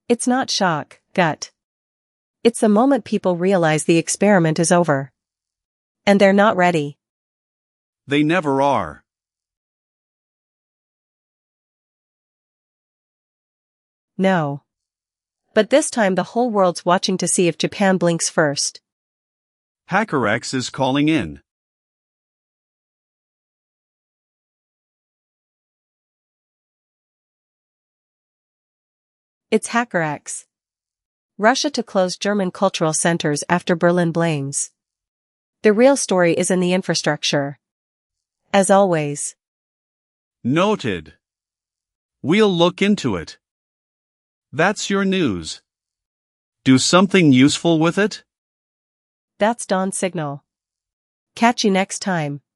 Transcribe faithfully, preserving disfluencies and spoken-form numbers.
It's not shock, gut. It's the moment people realize the experiment is over. And they're not ready. They never are. No. But this time the whole world's watching to see if Japan blinks first. HackerX is calling in. It's HackerX. Russia to close German cultural centers after Berlin blames. The real story is in the infrastructure. As always. Noted. We'll look into it. That's your news. Do something useful with it? That's Dawn Signal. Catch you next time.